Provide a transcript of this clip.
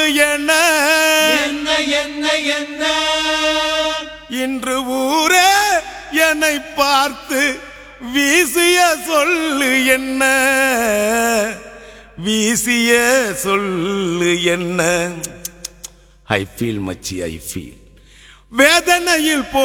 என்ன என்ன என்ன என்ன இன்று ஊரே என்னை பார்த்து வீசிய சொல்லு என்ன வீசிய சொல்லு என்ன ஐ ஃபீல் மச்சி ஐ ஃபீல் வேதனையில்